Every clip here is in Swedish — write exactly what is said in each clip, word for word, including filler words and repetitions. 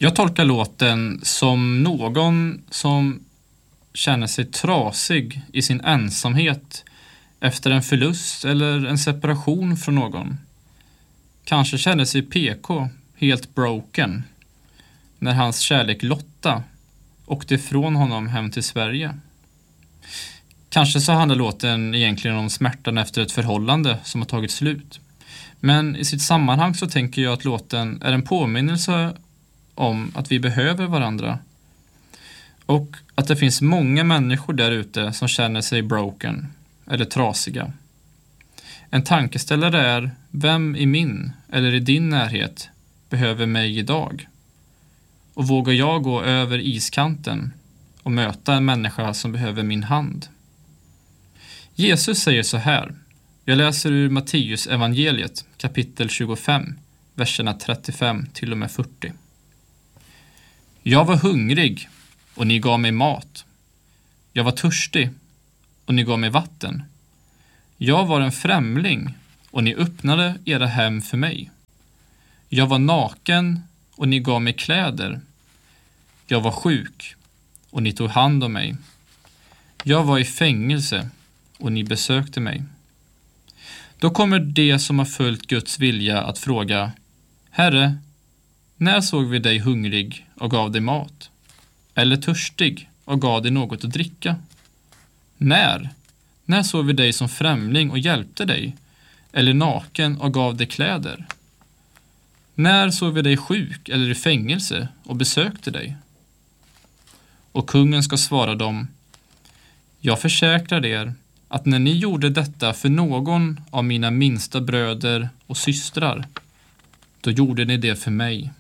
Jag tolkar låten som någon som känner sig trasig i sin ensamhet efter en förlust eller en separation från någon. Kanske känner sig P K helt broken när hans kärlek Lotta åkte ifrån honom hem till Sverige. Kanske så handlar låten egentligen om smärtan efter ett förhållande som har tagit slut. Men i sitt sammanhang så tänker jag att låten är en påminnelse om att vi behöver varandra. Och att det finns många människor där ute som känner sig broken eller trasiga. En tankeställare är: vem i min eller i din närhet behöver mig idag? Och vågar jag gå över iskanten och möta en människa som behöver min hand? Jesus säger så här. Jag läser ur Matteus evangeliet kapitel tjugofem, verserna trettiofem till och med fyrtio. Jag var hungrig och ni gav mig mat. Jag var törstig och ni gav mig vatten. Jag var en främling och ni öppnade era hem för mig. Jag var naken och ni gav mig kläder. Jag var sjuk och ni tog hand om mig. Jag var i fängelse och ni besökte mig. Då kommer det som har följt Guds vilja att fråga: Herre, när såg vi dig hungrig och gav dig mat? Eller törstig och gav dig något att dricka? När? När såg vi dig som främling och hjälpte dig? Eller naken och gav dig kläder? När såg vi dig sjuk eller i fängelse och besökte dig? Och kungen ska svara dem: Jag försäkrar er att när ni gjorde detta för någon av mina minsta bröder och systrar, då gjorde ni det för mig.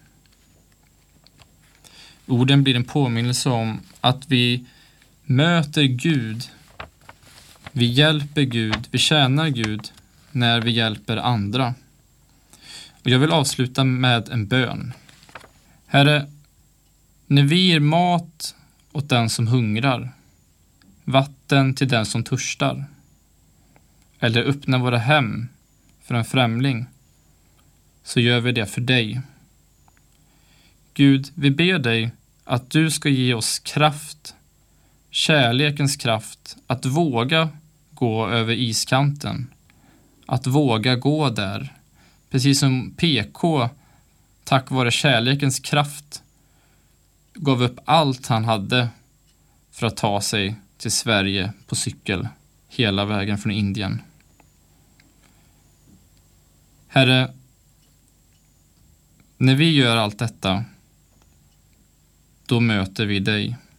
Orden blir en påminnelse om att vi möter Gud, vi hjälper Gud, vi tjänar Gud när vi hjälper andra. Och jag vill avsluta med en bön. Herre, när vi ger mat åt den som hungrar, vatten till den som törstar, eller öppnar våra hem för en främling, så gör vi det för dig. Gud, vi ber dig att du ska ge oss kraft, kärlekens kraft, att våga gå över iskanten, att våga gå där. Precis som P K, tack vare kärlekens kraft, gav upp allt han hade för att ta sig till Sverige på cykel hela vägen från Indien. Herre, när vi gör allt detta, då möter vi dig.